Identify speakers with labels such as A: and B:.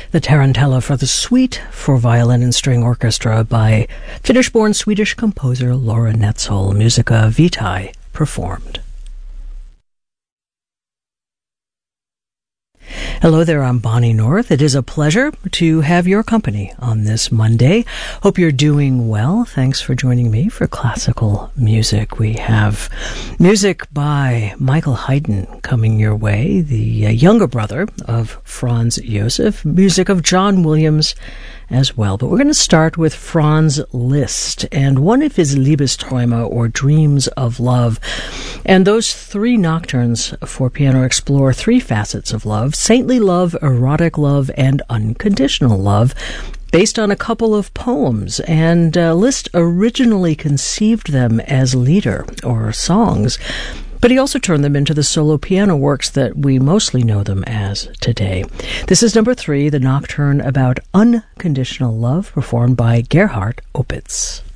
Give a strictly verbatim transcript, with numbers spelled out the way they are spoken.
A: the Tarantella for the Suite for Violin and String Orchestra by Finnish-born Swedish composer Laura Netzel, Musica Vitae, performed. Hello there, I'm Bonnie North. It is a pleasure to have your company on this Monday. Hope you're doing well. Thanks for joining me for classical music. We have music by Michael Haydn coming your way, the uh, younger brother of Franz Josef, music of John Williams as well. But we're going to start with Franz Liszt and one of his Liebesträume, or Dreams of Love. And those three nocturnes for piano explore three facets of love: saintly love, erotic love, and unconditional love, based on a couple of poems. And uh, Liszt originally conceived them as lieder, or songs, but he also turned them into the solo piano works that we mostly know them as today. This is number three, the nocturne about unconditional love, performed by Gerhard Opitz.